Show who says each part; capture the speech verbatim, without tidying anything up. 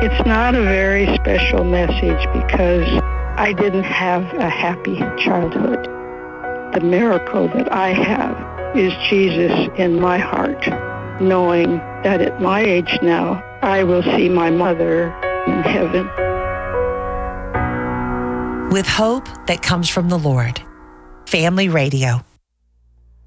Speaker 1: It's not a very special message because I didn't have a happy childhood. The miracle that I have is Jesus in my heart, knowing that at my age now, I will see my mother in heaven.
Speaker 2: With hope that comes from the Lord. Family Radio.